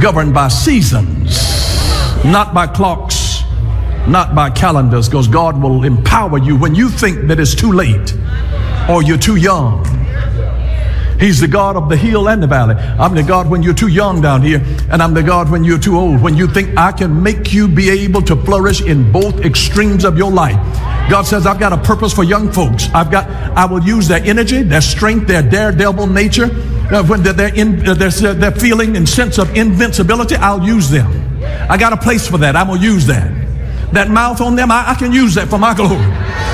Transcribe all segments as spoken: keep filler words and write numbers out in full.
governed by seasons, not by clocks, not by calendars, because God will empower you when you think that it's too late or you're too young. He's the God of the hill and the valley. I'm the God when you're too young down here, and I'm the God when you're too old. When you think I can make you be able to flourish in both extremes of your life. God says, I've got a purpose for young folks. I've got, I will use their energy, their strength, their daredevil nature, uh, when they're, they're, in, uh, they're, they're feeling and sense of invincibility, I'll use them. I got a place for that. I'm going to use that. That mouth on them, I, I can use that for my glory.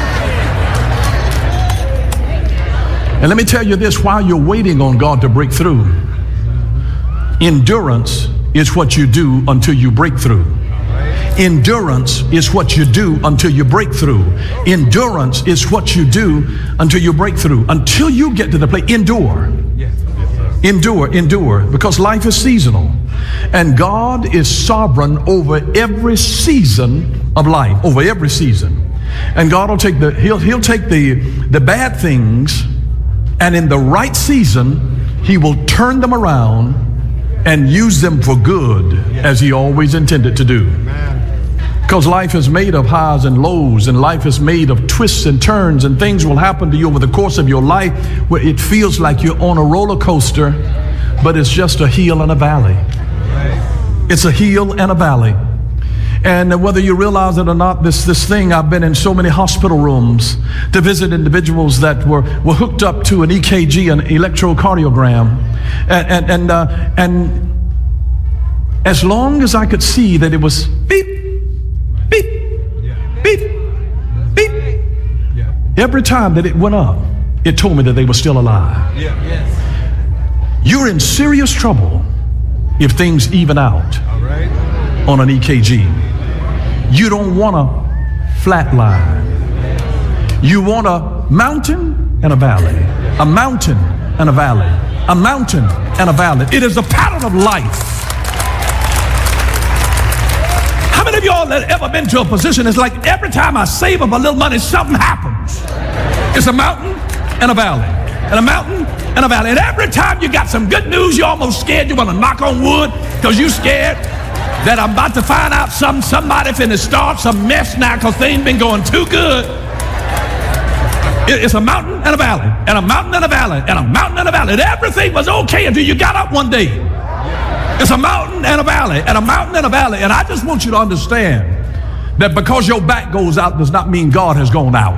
And let me tell you this, while you're waiting on God to break through, endurance is what you do until you break through. Endurance is what you do until you break through. Endurance is what you do until you break through. Until you get to the place, endure. Endure, endure, because life is seasonal. And God is sovereign over every season of life, over every season. And God will take the, he'll, he'll take the, the bad things, and in the right season, he will turn them around and use them for good, as he always intended to do. Because life is made of highs and lows, and life is made of twists and turns, and things will happen to you over the course of your life where it feels like you're on a roller coaster, but it's just a hill and a valley. It's a hill and a valley. And whether you realize it or not, this, this thing, I've been in so many hospital rooms to visit individuals that were, were hooked up to an E K G, an electrocardiogram. And, and, and, uh, and as long as I could see that it was beep, beep, beep, beep, every time that it went up, it told me that they were still alive. You're in serious trouble if things even out on an E K G. You don't want a flat line. You want a mountain and a valley. A mountain and a valley. A mountain and a valley. It is a pattern of life. How many of y'all have ever been to a position it's like every time I save up a little money, something happens? It's a mountain and a valley. And a mountain and a valley. And every time you got some good news, you're almost scared. You want to knock on wood because you're scared that I'm about to find out some somebody finna start some mess now because they ain't been going too good. It, it's a mountain and a valley, and a mountain and a valley, and a mountain and a valley. And everything was okay until you got up one day. It's a mountain and a valley, and a mountain and a valley. And I just want you to understand that because your back goes out does not mean God has gone out.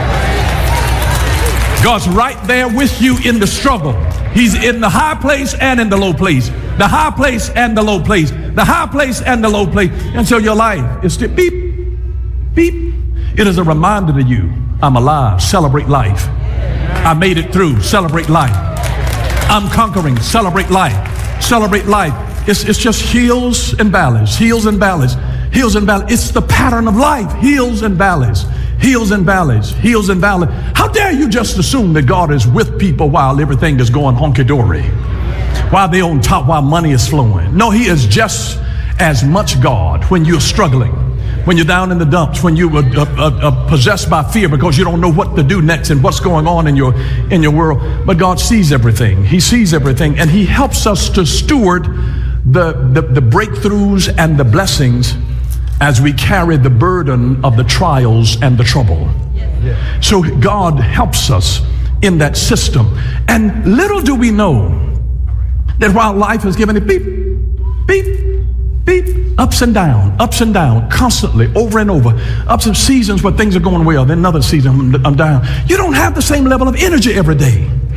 God's right there with you in the struggle. He's in the high place and in the low place. The high place and the low place. The high place and the low place. And so your life is still beep, beep. It is a reminder to you, I'm alive. Celebrate life. I made it through. Celebrate life. I'm conquering. Celebrate life. Celebrate life. It's, it's just hills and valleys. Hills and valleys. Hills and valleys. It's the pattern of life. Hills and valleys. Hills and valleys, hills and valleys. How dare you just assume that God is with people while everything is going honky-dory, while they're on top, while money is flowing. No, he is just as much God when you're struggling, when you're down in the dumps, when you are uh, uh, uh, possessed by fear because you don't know what to do next and what's going on in your in your world. But God sees everything. He sees everything, and he helps us to steward the, the, the breakthroughs and the blessings as we carry the burden of the trials and the trouble. Yeah. So God helps us in that system. And little do we know that while life is giving it beep, beep, beep, ups and down, ups and down, constantly, over and over, ups and seasons where things are going well, then another season I'm down. You don't have the same level of energy every day.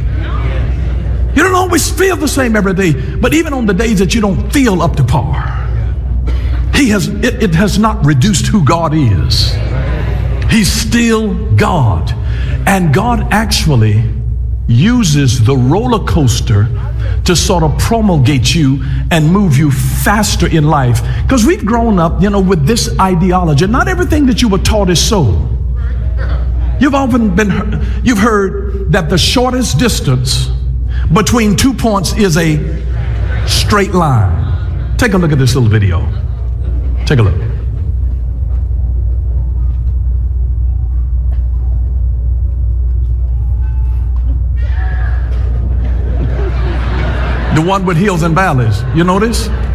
You don't always feel the same every day. But even on the days that you don't feel up to par, He has, it, it has not reduced who God is. He's still God. And God actually uses the roller coaster to sort of promulgate you and move you faster in life. Because we've grown up, you know, with this ideology. Not everything that you were taught is so. You've often been, you've heard that the shortest distance between two points is a straight line. Take a look at this little video. Take a look. The one with hills and valleys. You notice?